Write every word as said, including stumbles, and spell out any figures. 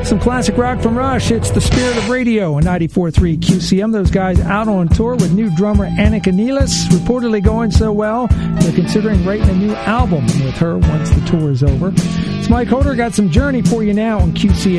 Some classic rock from Rush. It's the Spirit of Radio on ninety-four point three Q C M. Those guys out on tour with new drummer Annika Neelis. Reportedly going so well, they're considering writing a new album with her once the tour is over. It's Mike Holder. Got some Journey for you now on Q C M.